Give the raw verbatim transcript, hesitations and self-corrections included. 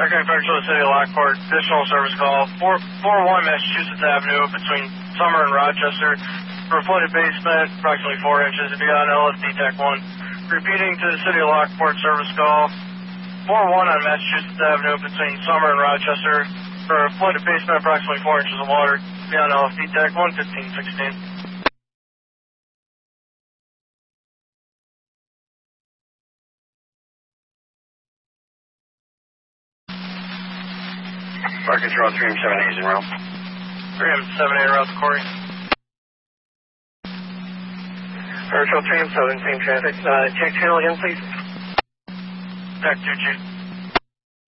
Arcade Factual, City of Lockport, additional service call, four forty-one Massachusetts Avenue between Summer and Rochester for a flooded basement, approximately four inches, to be on L S D Tech one. Repeating to the City of Lockport service call, forty-one on Massachusetts Avenue between Summer and Rochester for a flooded basement, approximately four inches of water, to be on L S D Tech one fifteen sixteen. Park Control, three M seven eight is in route. three M seven eight route to Corey. Park Control, three M seven, same traffic. Uh, check channel again, please. Tech two G.